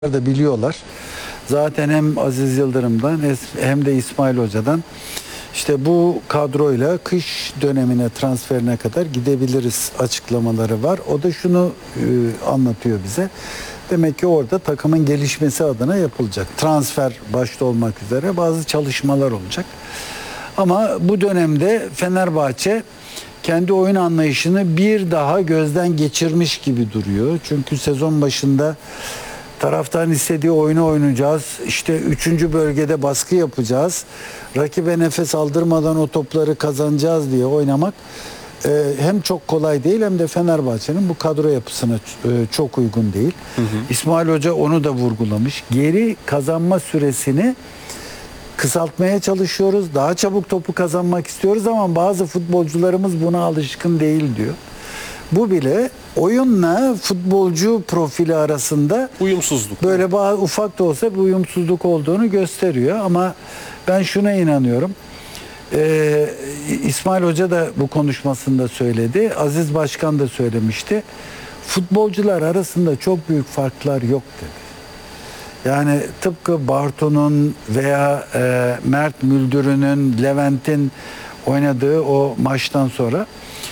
da biliyorlar. Zaten hem Aziz Yıldırım'dan hem de İsmail Hoca'dan işte bu kadroyla kış dönemine transferine kadar gidebiliriz açıklamaları var. O da şunu anlatıyor bize. Demek ki orada takımın gelişmesi adına yapılacak. Transfer başta olmak üzere bazı çalışmalar olacak. Ama bu dönemde Fenerbahçe kendi oyun anlayışını bir daha gözden geçirmiş gibi duruyor. Çünkü sezon başında taraftarın istediği oyunu oynayacağız. İşte 3. bölgede baskı yapacağız. Rakibe nefes aldırmadan o topları kazanacağız diye oynamak hem çok kolay değil hem de Fenerbahçe'nin bu kadro yapısına çok uygun değil. İsmail Hoca onu da vurgulamış. Geri kazanma süresini kısaltmaya çalışıyoruz. Daha çabuk topu kazanmak istiyoruz ama bazı futbolcularımız buna alışkın değil diyor. Bu bile oyunla futbolcu profili arasında uyumsuzluk. Böyle bazı ufak da olsa bir uyumsuzluk olduğunu gösteriyor. Ama ben şuna inanıyorum. İsmail Hoca da bu konuşmasında söyledi. Aziz Başkan da söylemişti. Futbolcular arasında çok büyük farklar yok dedi. Yani tıpkı Bartu'nun veya Mert Müldür'ünün, Levent'in oynadığı o maçtan sonra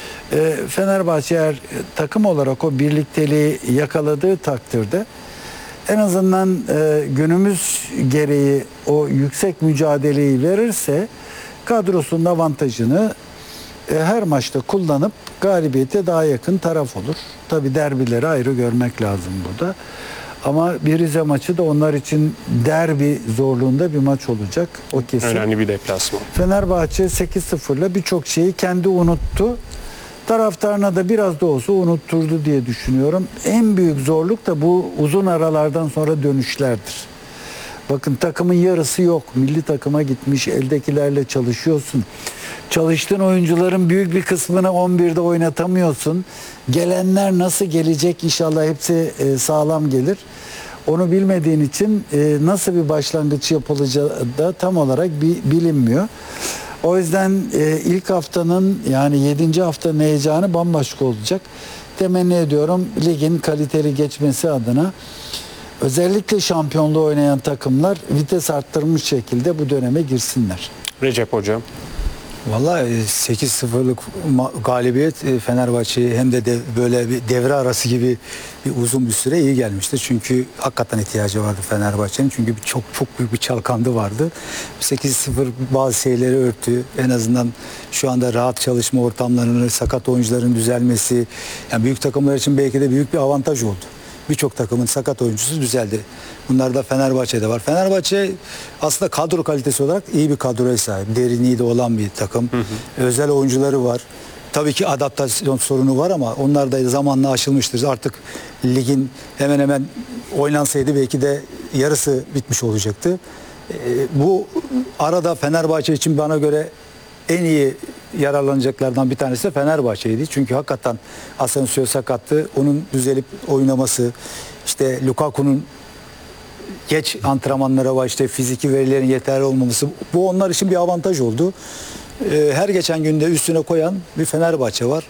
Fenerbahçe eğer takım olarak o birlikteliği yakaladığı takdirde en azından günümüz gereği o yüksek mücadeleyi verirse kadrosunun avantajını her maçta kullanıp galibiyete daha yakın taraf olur. Tabii derbileri ayrı görmek lazım burada. Ama bir Rize maçı da onlar için derbi zorluğunda bir maç olacak. O kesin. Önemli bir deplasman. Fenerbahçe 8-0'la birçok şeyi kendi unuttu. Taraftarına da biraz da olsa unutturdu diye düşünüyorum. En büyük zorluk da bu uzun aralardan sonra dönüşlerdir. Bakın takımın yarısı yok. Milli takıma gitmiş, eldekilerle çalışıyorsun. Çalıştığın oyuncuların büyük bir kısmını 11'de oynatamıyorsun. Gelenler nasıl gelecek inşallah hepsi sağlam gelir. Onu bilmediğin için nasıl bir başlangıç yapılacağı da tam olarak bilinmiyor. O yüzden ilk haftanın yani 7. haftanın heyecanı bambaşka olacak. Temenni ediyorum ligin kaliteli geçmesi adına özellikle şampiyonluğu oynayan takımlar vites arttırmış şekilde bu döneme girsinler. Recep Hocam. Vallahi 8-0'lık galibiyet Fenerbahçe'ye hem de böyle bir devre arası gibi bir uzun bir süre iyi gelmişti. Çünkü hakikaten ihtiyacı vardı Fenerbahçe'nin. Çünkü çok büyük bir çalkandı vardı. 8-0 bazı şeyleri örttü. En azından şu anda rahat çalışma ortamlarını, sakat oyuncuların düzelmesi, yani büyük takımlar için belki de büyük bir avantaj oldu. Birçok takımın sakat oyuncusu düzeldi. Bunlar da Fenerbahçe'de var. Fenerbahçe aslında kadro kalitesi olarak iyi bir kadroya sahip. Derinliği de olan bir takım. Özel oyuncuları var. Tabii ki adaptasyon sorunu var ama onlar da zamanla aşılmıştır. Artık ligin hemen hemen oynansaydı belki de yarısı bitmiş olacaktı. Bu arada Fenerbahçe için bana göre en iyi yararlanacaklardan bir tanesi de Fenerbahçe'ydi. Çünkü hakikaten Asensio sakattı. Onun düzelip oynaması, işte Lukaku'nun geç antrenmanlara var, işte fiziki verilerin yeterli olmaması, bu onlar için bir avantaj oldu. Her geçen günde üstüne koyan bir Fenerbahçe var.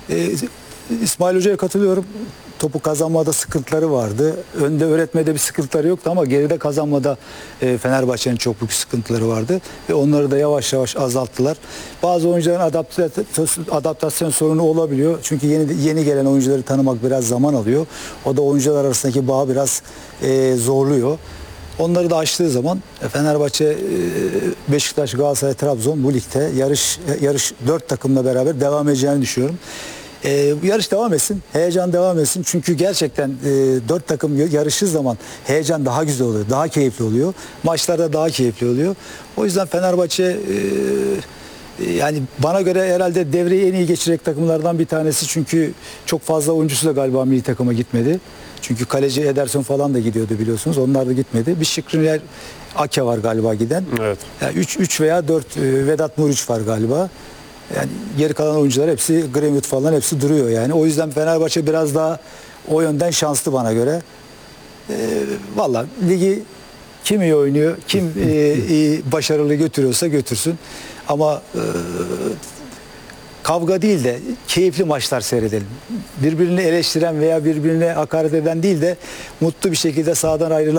İsmail Hoca'ya katılıyorum. Topu kazanmada sıkıntıları vardı. Önde öğretmede bir sıkıntıları yoktu ama geride kazanmada Fenerbahçe'nin çok büyük sıkıntıları vardı. Ve onları da yavaş yavaş azalttılar. Bazı oyuncuların adaptasyon sorunu olabiliyor. Çünkü yeni gelen oyuncuları tanımak biraz zaman alıyor. O da oyuncular arasındaki bağı biraz zorluyor. Onları da aştığı zaman Fenerbahçe, Beşiktaş, Galatasaray, Trabzon bu ligde yarış 4 takımla beraber devam edeceğini düşünüyorum. Yarış devam etsin, heyecan devam etsin. Çünkü gerçekten 4 takım yarıştığı zaman heyecan daha güzel oluyor, daha keyifli oluyor. Maçlarda daha keyifli oluyor. O yüzden Fenerbahçe yani bana göre herhalde devreyi en iyi geçirecek takımlardan bir tanesi. Çünkü çok fazla oyuncusu da galiba milli takıma gitmedi. Çünkü kaleci Ederson falan da gidiyordu biliyorsunuz. Onlar da gitmedi. Bir Şikrinyar Ake var galiba giden. Evet. Yani 3 veya 4 Vedat Muriç var galiba. Yani geri kalan oyuncular hepsi Greenwood falan hepsi duruyor yani. O yüzden Fenerbahçe biraz daha o yönden şanslı bana göre. Valla ligi kim iyi oynuyor, kim iyi başarılı götürüyorsa götürsün. Ama kavga değil de keyifli maçlar seyredelim. Birbirini eleştiren veya birbirine hakaret eden değil de mutlu bir şekilde sahadan ayrılan